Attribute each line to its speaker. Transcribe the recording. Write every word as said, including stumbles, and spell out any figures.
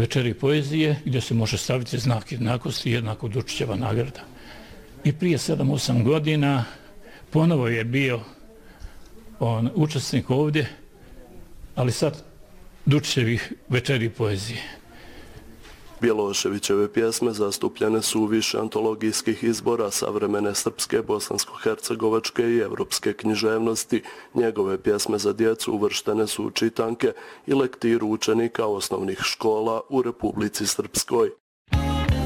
Speaker 1: večeri poezije gdje se može staviti znak jednakosti, jednako Dučićeva nagrada. I prije sedam osam godina ponovo je bio on učesnik ovdje, ali sad Dučićevih večeri poezije.
Speaker 2: Bjeloševićeve pjesme zastupljene su u više antologijskih izbora savremene srpske, bosansko-hercegovačke i evropske književnosti. Njegove pjesme za djecu uvrštene su u čitanke i lektiru učenika osnovnih škola u Republici Srpskoj.